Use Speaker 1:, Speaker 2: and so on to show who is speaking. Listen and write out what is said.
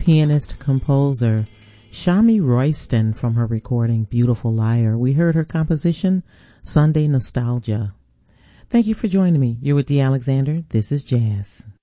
Speaker 1: pianist-composer Shami Royston from her recording Beautiful Liar. We heard her composition Sunday Nostalgia. Thank you for joining me. You're with Dee Alexander. This is Jazz.